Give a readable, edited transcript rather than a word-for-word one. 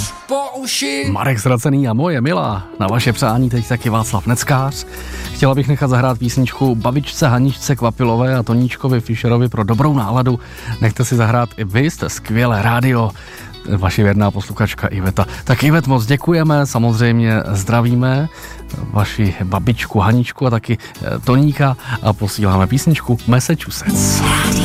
až po uši. Marek Ztracený a moje milá. Na vaše přání teď taky Václav Neckář. Chtěla bych nechat zahrát písničku babičce Haničce Kvapilové a Toníčkovi Fischerovi pro dobrou náladu. Nechte si zahrát i vy, jste skvělé rádio. Vaši věrná posluchačka Iveta. Tak Ivet, moc děkujeme, samozřejmě zdravíme vaši babičku Haničku a taky Toníka a posíláme písničku Massachusetts.